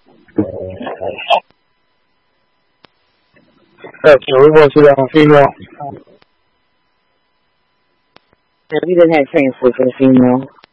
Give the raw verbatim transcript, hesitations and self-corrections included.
Okay, we go to the female. Yeah, we didn't have transfer for the female.